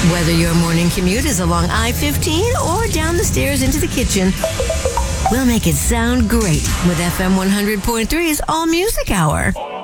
Whether your morning commute is along I-15 or down the stairs into the kitchen, we'll make it sound great with FM 100.3's All Music Hour.